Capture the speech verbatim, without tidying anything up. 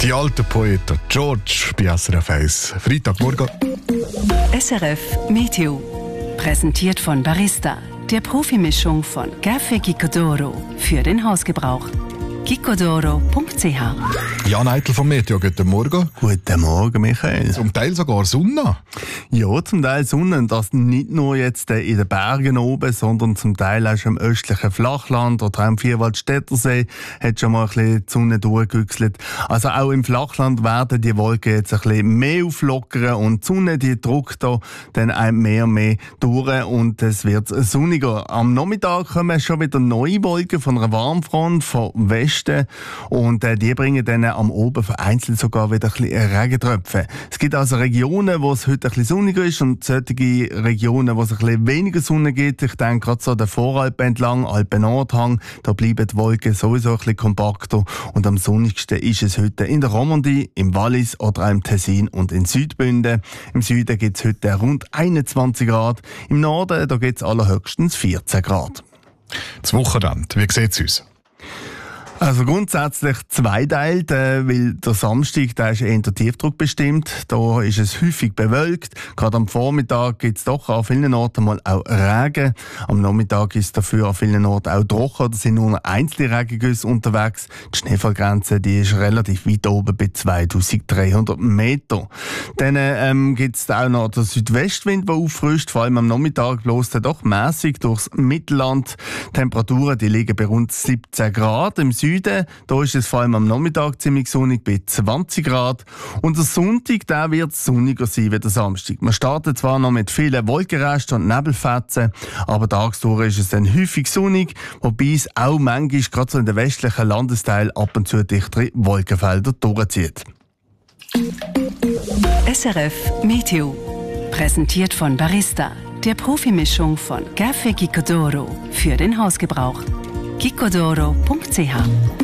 Die alten Poeten, George bei S R F eins. Freitagmorgen. S R F Meteo. Präsentiert von Barista, der Profimischung von Café Gicodoro für den Hausgebrauch. gicodoro punkt c h. Jan Eitel vom Meteo, guten Morgen. Guten Morgen, Michael. Zum Teil sogar Sonne. Ja, zum Teil Sonne. Und das nicht nur jetzt in den Bergen oben, sondern zum Teil auch schon im östlichen Flachland oder auch im Vierwaldstättersee hat schon mal ein bisschen die Sonne durchgewechselt. Also auch im Flachland werden die Wolken jetzt ein bisschen mehr auflockern und die Sonne, die drückt da dann auch mehr und mehr durch und es wird sonniger. Am Nachmittag kommen schon wieder neue Wolken von einer Warmfront von Westen und äh, die bringen dann am Oben vereinzelt sogar wieder ein bisschen Regentröpfe. Es gibt also Regionen, wo es heute ein bisschen sonniger ist und solche Regionen, wo es ein bisschen weniger Sonne gibt. Ich denke gerade so der Voralpen entlang, Alpen-Nordhang, da bleiben die Wolken sowieso ein bisschen kompakter und am sonnigsten ist es heute in der Romandie, im Wallis oder auch im Tessin und in Südbünden. Im Süden gibt es heute rund einundzwanzig Grad, im Norden da gibt es allerhöchstens vierzehn Grad. Das Wochenende, wie sieht es aus? Also grundsätzlich zweiteilt, äh, weil der Samstag, der ist eher Tiefdruck bestimmt. Da ist es häufig bewölkt. Gerade am Vormittag gibt es doch an vielen Orten mal auch Regen. Am Nachmittag ist dafür an vielen Orten auch trocken. Da sind nur noch einzelne Regengüsse unterwegs. Die Schneefallgrenze die ist relativ weit oben bei zweitausenddreihundert Meter. Dann ähm, gibt es auch noch den Südwestwind, der auffrischt. Vor allem am Nachmittag bloß doch mässig durchs Mittelland. Die Temperaturen die liegen bei rund siebzehn Grad. Im Süden da ist es vor allem am Nachmittag ziemlich sonnig bei zwanzig Grad. Und der Sonntag der wird sonniger sein wie der Samstag. Man startet zwar noch mit vielen Wolkenresten und Nebelfetzen, aber tagsüber ist es dann häufig sonnig, wobei es auch manchmal gerade so in den westlichen Landesteilen ab und zu dichtere Wolkenfelder durchzieht. S R F Meteo. Präsentiert von Barista, der Profimischung von Café Gicodoro für den Hausgebrauch. gicodoro punkt c h.